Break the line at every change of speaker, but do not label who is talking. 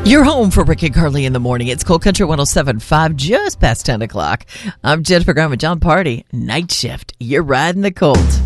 You're home for Rick and Carly in the morning. It's Cold Country 107.5, just past 10 o'clock. I'm Jennifer Graham with John Party. Night shift. You're riding the cold.